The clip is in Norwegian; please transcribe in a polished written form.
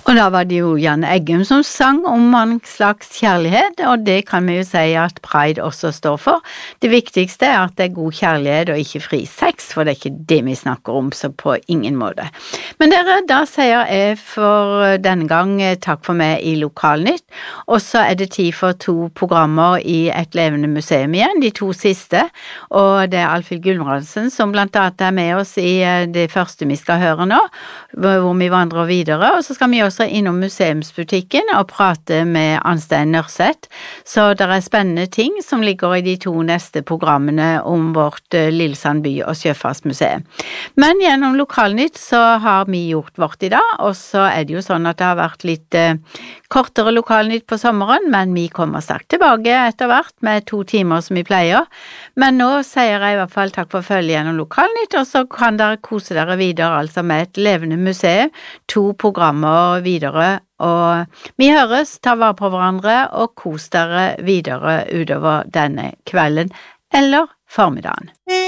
Og da var det jo Jan Eggum som sang om en slags kjærlighet, og det kan vi jo si at Pride også står for. Det viktigste at det god kjærlighet og ikke fri sex, for det ikke det vi snakker om, så på ingen måte. Men dere, da sier jeg for denne gang takk for meg i Lokalnytt, og så det tid for 2 programmer i Et levende museum igjen, de 2 siste, og det Alfhild Gulbrandsen som blant annet med oss i det første vi skal høre nå, hvor vi vandrer videre, og så skal vi også innom museumsbutikken og prate med Anstein Nørseth, så det spennende ting som ligger i de 2 neste programmene om vårt Lillesand by- og sjøfartsmuseum. Men gjennom Lokalnytt så har vi gjort vårt i dag, og så det jo sånn at det har vært litt kortere Lokalnytt på sommeren, men vi kommer sterkt tilbake etter hvert med 2 timer som vi pleier. Men nå sier jeg i hvert fall takk for følge gjennom Lokalnytt, og så kan dere kose dere videre, altså med Et levende museum, 2 programmer videre, og vi høres, ta vare på hverandre og kos dere videre utover denne kvelden eller formiddagen.